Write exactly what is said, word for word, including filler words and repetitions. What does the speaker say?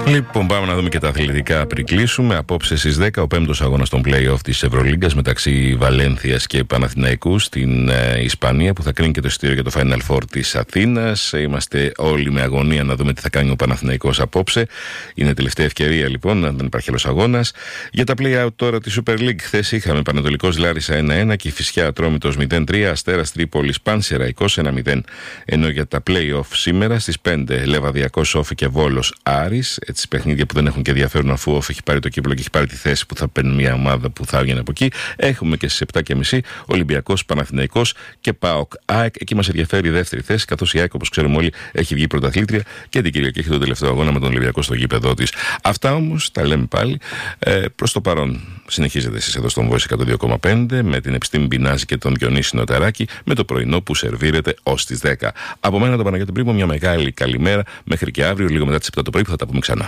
Λοιπόν, πάμε να δούμε και τα αθλητικά πριν κλείσουμε. Απόψε στις δέκα ο πέμπτος αγώνας των play-off της Ευρωλίγκας μεταξύ Βαλένθιας και Παναθηναϊκού στην ε, Ισπανία, που θα κρίνει και το εισιτήριο για το Final Four της Αθήνας. Είμαστε όλοι με αγωνία να δούμε τι θα κάνει ο Παναθηναϊκός απόψε. Είναι τελευταία ευκαιρία λοιπόν, αν δεν υπάρχει άλλος αγώνας. Για τα play-out τώρα τη Super League, χθες είχαμε Πανετολικός Λάρισα ένα ένα, Κηφισιά Ατρόμητος μηδέν τρία, Αστέρας Τρίπολης Πανσεραϊκός ένα μηδέν. Ενώ για τα play-off σήμερα στις πέντε Λεβαδιακός Όφη και Βόλος Άρης. Έτσι, παιχνίδια που δεν έχουν και ενδιαφέρον, αφού ο Όφη έχει πάρει το κύπελλο και έχει πάρει τη θέση που θα παίρνει μια ομάδα που θα έβγαινε από εκεί. Έχουμε και στις επτά και μισή Ολυμπιακός Παναθηναϊκός και ΠΑΟΚ ΑΕΚ. Εκεί μας ενδιαφέρει η δεύτερη θέση, καθώς η ΑΕΚ, όπως ξέρουμε όλοι, έχει βγει πρωταθλήτρια και την Κυριακή έχει τον τελευταίο αγώνα με τον Ολυμπιακό στο γήπεδό της. Αυτά όμως τα λέμε πάλι. Ε, προς το παρόν, συνεχίζετε εσείς εδώ στον Voice εκατόν δύο κόμμα πέντε με την Επιστήμη Μπινάζη και τον Διονύση Νοταράκη, με το πρωινό που σερβίρεται ως τις δέκα. Από μένα τον Παναγιώτη Πρίμο, μια μεγάλη καλημέρα μέχρι και αύριο, λίγο μετά τις επτά το πρωί που θα τα πούμε ξανά.